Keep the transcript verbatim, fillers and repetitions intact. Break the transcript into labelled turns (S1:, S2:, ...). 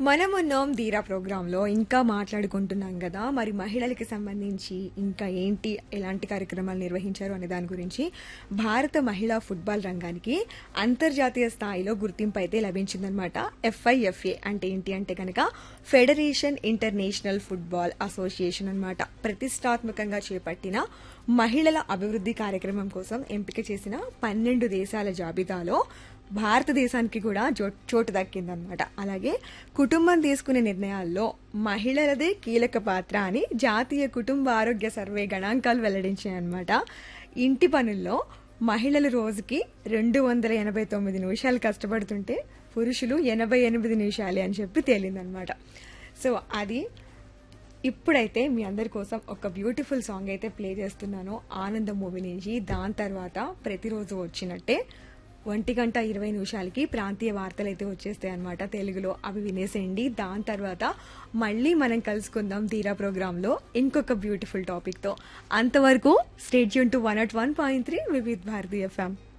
S1: మనమున్నాం ధీరా ప్రోగ్రాంలో ఇంకా మాట్లాడుకుంటున్నాం కదా. మరి మహిళలకి సంబంధించి ఇంకా ఏంటి, ఎలాంటి కార్యక్రమాలు నిర్వహించారు అనే దాని గురించి. భారత మహిళా ఫుట్బాల్ రంగానికి అంతర్జాతీయ స్థాయిలో గుర్తింపు అయితే లభించిందనమాట. ఎఫ్ఐఎఫ్ఏ అంటే ఏంటి అంటే కనుక ఫెడరేషన్ ఇంటర్నేషనల్ ఫుట్బాల్ అసోసియేషన్ అనమాట. ప్రతిష్టాత్మకంగా చేపట్టిన మహిళల అభివృద్ధి కార్యక్రమం కోసం ఎంపిక చేసిన పన్నెండు దేశాల జాబితాలో భారతదేశానికి కూడా చోటు దక్కిందనమాట. అలాగే కుటుంబం తీసుకునే నిర్ణయాల్లో మహిళలదే కీలక పాత్ర అని జాతీయ కుటుంబ ఆరోగ్య సర్వే గణాంకాలు వెల్లడించాయన్నమాట. ఇంటి పనుల్లో మహిళలు రోజుకి రెండు వందల ఎనభై తొమ్మిది నిమిషాలు కష్టపడుతుంటే పురుషులు ఎనభై ఎనిమిది నిమిషాలే అని చెప్పి తేలిందనమాట. సో అది ఇప్పుడైతే మీ అందరి కోసం ఒక బ్యూటిఫుల్ సాంగ్ అయితే ప్లే చేస్తున్నాను ఆనందం మూవీ నుంచి. దాని తర్వాత ప్రతిరోజు వచ్చినట్టే ఒంటి గంట ఇరవై నిమిషాలకి ప్రాంతీయ వార్తలు అయితే వచ్చేస్తాయి అనమాట తెలుగులో. అవి వినేసేయండి. దాని తర్వాత మళ్ళీ మనం కలుసుకుందాం ధీరా ప్రోగ్రాంలో ఇంకొక బ్యూటిఫుల్ టాపిక్తో. అంతవరకు state tune to one not one point three Vividh Bharati FM.